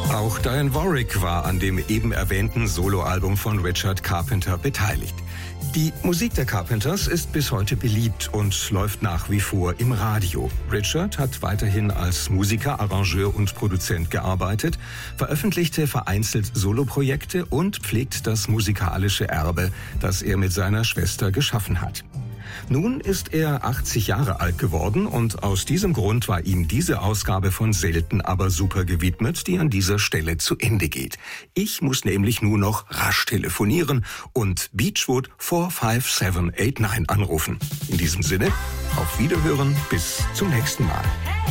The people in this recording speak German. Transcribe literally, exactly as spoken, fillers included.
Auch Diane Warwick war an dem eben erwähnten Soloalbum von Richard Carpenter beteiligt. Die Musik der Carpenters ist bis heute beliebt und läuft nach wie vor im Radio. Richard hat weiterhin als Musiker, Arrangeur und Produzent gearbeitet, veröffentlichte vereinzelt Soloprojekte und pflegt das musikalische Erbe, das er mit seiner Schwester geschaffen hat. Nun ist er achtzig Jahre alt geworden und aus diesem Grund war ihm diese Ausgabe von Selten aber super gewidmet, die an dieser Stelle zu Ende geht. Ich muss nämlich nur noch rasch telefonieren und Beechwood vier fünf sieben acht neun anrufen. In diesem Sinne, auf Wiederhören, bis zum nächsten Mal.